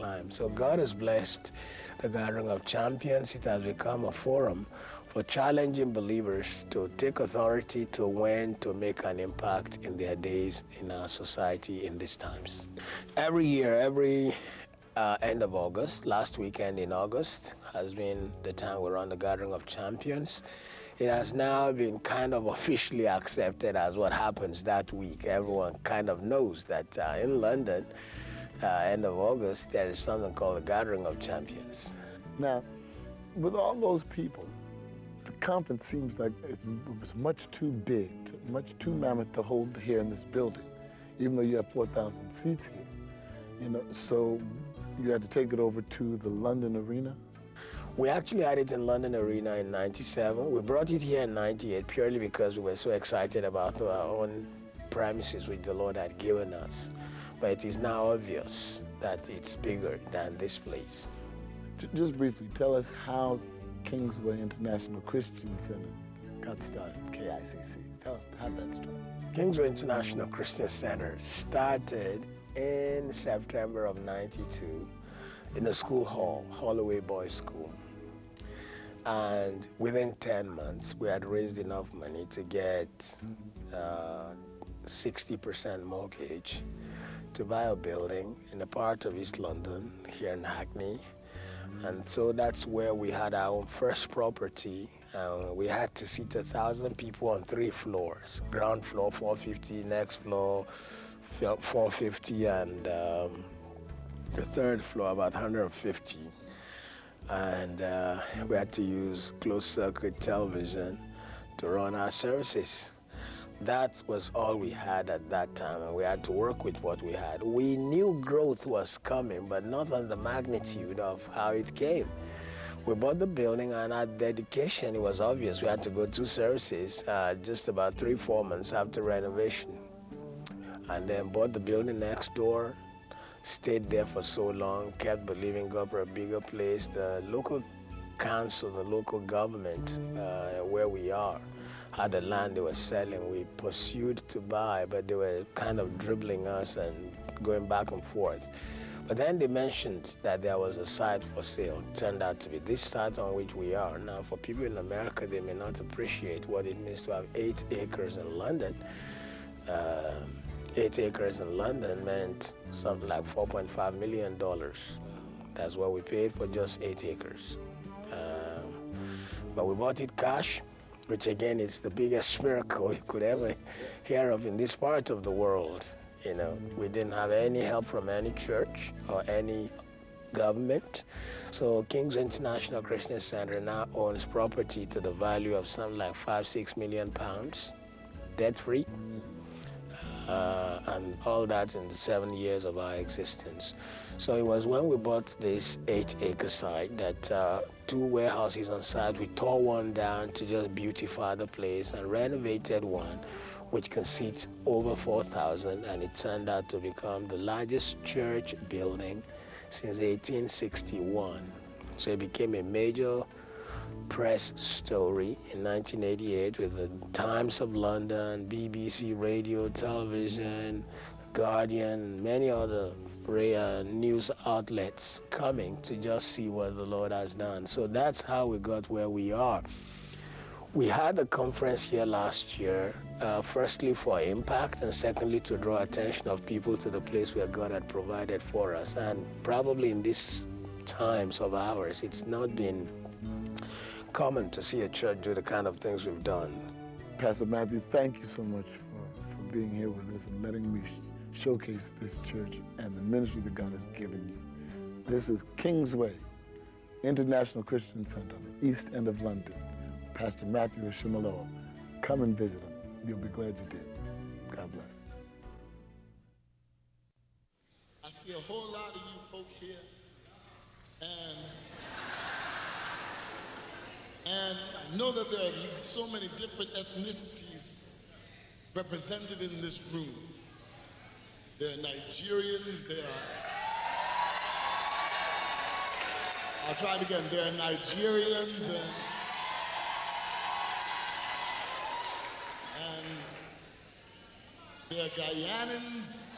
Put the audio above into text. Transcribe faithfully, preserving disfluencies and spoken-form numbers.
climb. So God has blessed the Gathering of Champions. It has become a forum for challenging believers to take authority, to win, to make an impact in their days in our society in these times. Every year, every uh, end of August, last weekend in August, has been the time we run the Gathering of Champions. It has now been kind of officially accepted as what happens that week. Everyone kind of knows that uh, in London, uh, end of August, there is something called the Gathering of Champions. Now, with all those people, the conference seems like it was much too big, much too mammoth to hold here in this building, even though you have four thousand seats here. You know, so you had to take it over to the London Arena? We actually had it in London Arena in ninety-seven. We brought it here in ninety-eight purely because we were so excited about our own premises which the Lord had given us. But it is now obvious that it's bigger than this place. Just briefly, tell us how Kingsway International Christian Center got started, K I C C. Tell us how that started. Kingsway International Christian Center started in September of ninety-two in a school hall, Holloway Boys School. And within ten months, we had raised enough money to get uh, sixty percent mortgage to buy a building in a part of East London, here in Hackney. And so that's where we had our own first property. Uh, we had to seat a thousand people on three floors. Ground floor, four fifty, next floor, four fifty, and um, the third floor, about one hundred fifty. And uh, we had to use closed-circuit television to run our services. That was all we had at that time, and we had to work with what we had. We knew growth was coming, but not on the magnitude of how it came. We bought the building, and our dedication, it was obvious. We had to go to services uh, just about three, four months after renovation. And then bought the building next door, stayed there for so long, kept believing God for a bigger place. The local council, the local government, uh, where we are, had the land they were selling. We pursued to buy, but they were kind of dribbling us and going back and forth. But then they mentioned that there was a site for sale. It turned out to be this site on which we are. Now, for people in America, they may not appreciate what it means to have eight acres in London. Um, eight acres in London meant something like four point five million dollars. That's what we paid for just eight acres. Um, but we bought it cash, which again is the biggest miracle you could ever hear of in this part of the world. You know, we didn't have any help from any church or any government. So Kingsway International Christian Center now owns property to the value of something like five, six million pounds, debt-free. Uh, and all that in the seven years of our existence. So it was when we bought this eight-acre site that uh, two warehouses on site, we tore one down to just beautify the place and renovated one, which can seat over four thousand, and it turned out to become the largest church building since eighteen sixty-one. So it became a major press story in nineteen eighty-eight with the Times of London, B B C Radio, television, Guardian, many other rare news outlets coming to just see what the Lord has done. So that's how we got where we are. We had a conference here last year, uh, firstly for impact, and secondly to draw attention of people to the place where God had provided for us. And probably in these times of ours, it's not been common to see a church do the kind of things we've done. Pastor Matthew, thank you so much for, for being here with us and letting me sh- showcase this church and the ministry that God has given you. This is Kingsway International Christian Center on the East End of London. Pastor Matthew Ashimolowo. Come and visit him. You'll be glad you did. God bless. I see a whole lot of you folk here, and And I know that there are so many different ethnicities represented in this room. There are Nigerians, there are, I'll try it again, there are Nigerians and, and there are Guyanans,